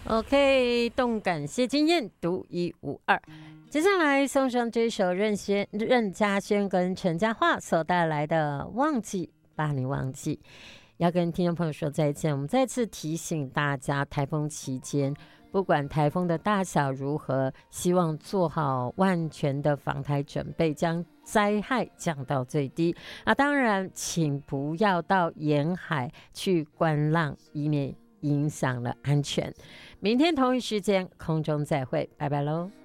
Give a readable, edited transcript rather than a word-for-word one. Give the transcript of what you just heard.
OK， 动感谢金燕独一无二。接下来送上这首任家萱跟陈嘉桦所带来的《忘记把你忘记》，要跟听众朋友说再见。我们再次提醒大家，台风期间，不管台风的大小如何，希望做好万全的防台准备，将灾害降到最低。当然，请不要到沿海去观浪，以免影响了安全。明天同一时间空中再会，拜拜喽。